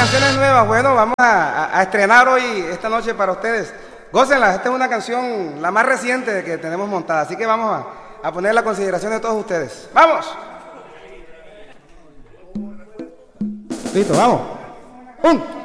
canciones nuevas, bueno, vamos a estrenar hoy, esta noche para ustedes. Gócenlas, esta es una canción, la más reciente que tenemos montada, así que vamos a poner la consideración de todos ustedes. ¡Vamos! Listo, vamos.